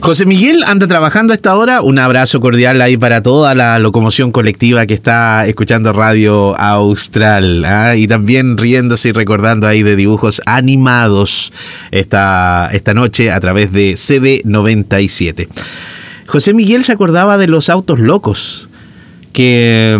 José Miguel anda trabajando a esta hora. Un abrazo cordial ahí para toda la locomoción colectiva que está escuchando Radio Austral, ¿ah? Y también riéndose y recordando ahí de dibujos animados esta noche a través de CD97. José Miguel se acordaba de los autos locos que